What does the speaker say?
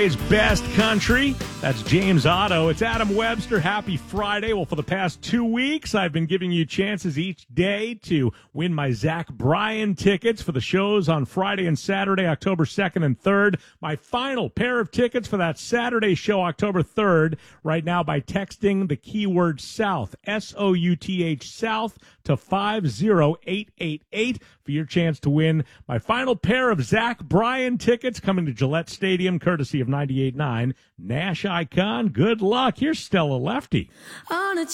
Best country. That's James Otto. It's Adam Webster. Happy Friday. Well, for the past 2 weeks, I've been giving you chances each day to win my Zach Bryan tickets for the shows on Friday and Saturday, October 2nd and 3rd. My final pair of tickets for that Saturday show, October 3rd, right now by texting the keyword South, S-O-U-T-H, South, to 50888 for your chance to win my final pair of Zach Bryan tickets coming to Gillette Stadium, courtesy of 98.9 Nash Icon. Good luck. Here's Stella Lefty.